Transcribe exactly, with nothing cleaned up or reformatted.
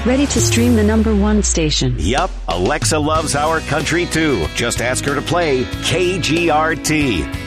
ready to stream the number one station. Yup, Alexa loves our country too. Just ask her to play K G R T.